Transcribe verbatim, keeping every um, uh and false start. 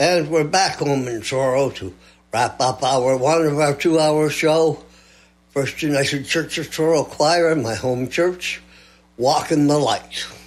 And we're back home in Truro to wrap up our one of our two-hour show. First United Church of Truro Choir, my home church, Walking the Light.